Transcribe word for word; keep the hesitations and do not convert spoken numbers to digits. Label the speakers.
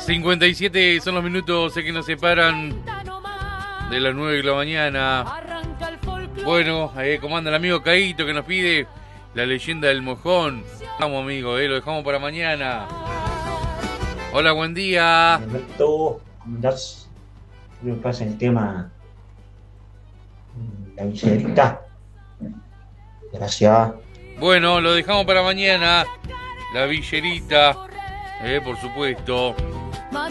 Speaker 1: cincuenta y siete son los minutos que nos separan de las nueve de la mañana. Bueno, eh, ¿cómo anda el amigo Caíto que nos pide la leyenda del mojón? Vamos, amigo, eh, lo dejamos para mañana. Hola, buen día.
Speaker 2: Alberto, ¿cómo andás? ¿Qué pasa el tema? La billetita. Gracias.
Speaker 1: Bueno, lo dejamos para mañana. La villerita, eh, por supuesto.